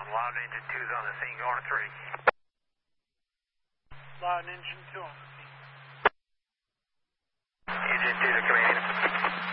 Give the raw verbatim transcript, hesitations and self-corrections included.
Loud engine two's on the scene, going to three. Loud engine two on the scene. Engine two to command.